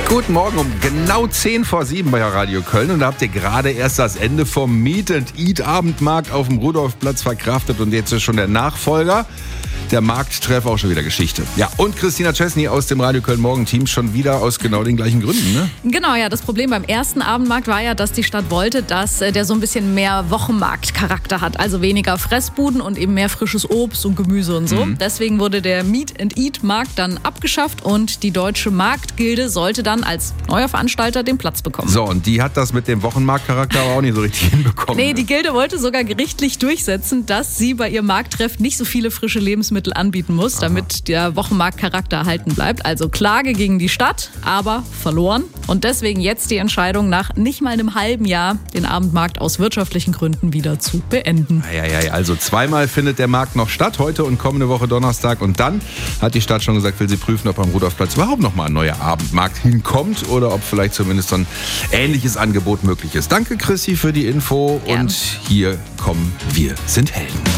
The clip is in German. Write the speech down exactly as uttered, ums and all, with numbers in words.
Guten Morgen um genau zehn vor sieben bei Radio Köln. Und da habt ihr gerade erst das Ende vom Meet and Eat Abendmarkt auf dem Rudolfplatz verkraftet. Und jetzt ist schon der Nachfolger. Der Markttreff auch schon wieder Geschichte. Ja, und Christina Chesney aus dem Radio Köln Morgen Team schon wieder aus genau den gleichen Gründen, ne? Genau, ja. Das Problem beim ersten Abendmarkt war ja, dass die Stadt wollte, dass der so ein bisschen mehr Wochenmarktcharakter hat. Also weniger Fressbuden und eben mehr frisches Obst und Gemüse und so. Mhm. Deswegen wurde der Meet and Eat Markt dann abgeschafft und die Deutsche Marktgilde sollte dann als neuer Veranstalter den Platz bekommen. So, und die hat das mit dem Wochenmarktcharakter aber auch nicht so richtig hinbekommen. Nee, die Gilde wollte sogar gerichtlich durchsetzen, dass sie bei ihrem Markttreff nicht so viele frische Lebensmittel anbieten muss, damit der Wochenmarktcharakter erhalten bleibt. Also Klage gegen die Stadt, aber verloren. Und deswegen jetzt die Entscheidung, nach nicht mal einem halben Jahr den Abendmarkt aus wirtschaftlichen Gründen wieder zu beenden. Ja, ja, ja. Also zweimal findet der Markt noch statt, heute und kommende Woche Donnerstag. Und dann hat die Stadt schon gesagt, will sie prüfen, ob am Rudolfplatz überhaupt noch mal ein neuer Abendmarkt hinkommt oder ob vielleicht zumindest so ein ähnliches Angebot möglich ist. Danke, Chrissy, für die Info. Gern. Und hier kommen wir sind Helden.